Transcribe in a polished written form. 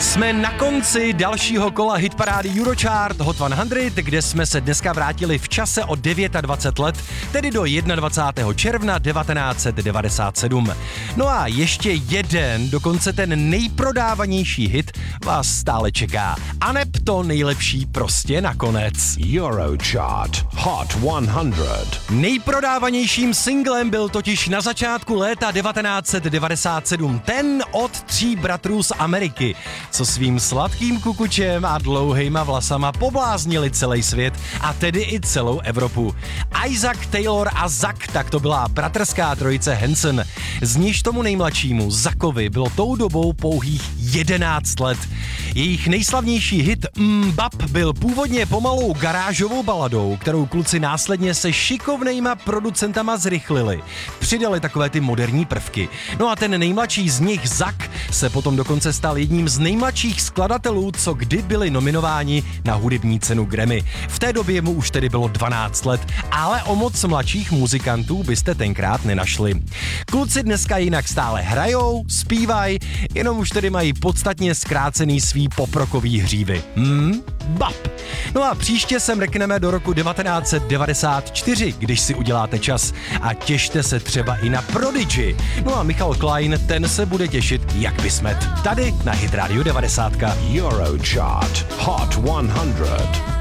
Jsme na konci dalšího kola hitparády Eurochart Hot 100, kde jsme se dneska vrátili v čase o 29 let, tedy do 21. června 1997. No a ještě jeden, dokonce ten nejprodávanější hit vás stále čeká. Aneb to nejlepší prostě nakonec. Eurochart Hot 100. Nejprodávanějším singlem byl totiž na začátku léta 1997 ten od 3 bratrů z Ameriky, co svým sladkým kukučem a dlouhejma vlasama pobláznili celý svět, a tedy i celou Evropu. Isaac Taylor a Zack, tak to byla bratrská trojice Hanson. Z níž tomu nejmladšímu, Zackovi, bylo tou dobou pouhých 11 let. Jejich nejslavnější hit Bap byl původně pomalou garážovou baladou, kterou kluci následně se šikovnejma producentama zrychlili. Přidali takové ty moderní prvky. No a ten nejmladší z nich, Zack, se potom dokonce stal jedním z nejmladších skladatelů, co kdy byli nominováni na hudební cenu Grammy. V té době mu už tedy bylo 12 let, ale o moc mladších muzikantů byste tenkrát nenašli. Kluci dneska jinak stále hrajou, zpívají, jenom už tedy mají podstatně zkrácený svý poprokový hřívy. Bap. No a příště se mrkneme do roku 1994, když si uděláte čas, a těšte se třeba i na Prodigy. No a Michal Klein, ten se bude těšit jak vysmet. Tady na Hit Radio 90. Eurochart Hot 100.